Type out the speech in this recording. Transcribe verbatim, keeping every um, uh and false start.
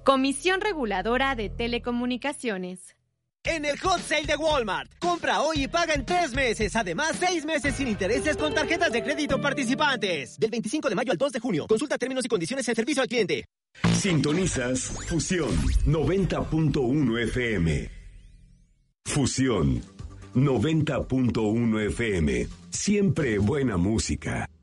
Comisión Reguladora de Telecomunicaciones. En el Hot Sale de Walmart, compra hoy y paga en tres meses. Además, seis meses sin intereses con tarjetas de crédito participantes. Del veinticinco de mayo al dos de junio. Consulta términos y condiciones en servicio al cliente. Sintonizas Fusión noventa punto uno F M. Fusión noventa punto uno F M. Siempre buena música.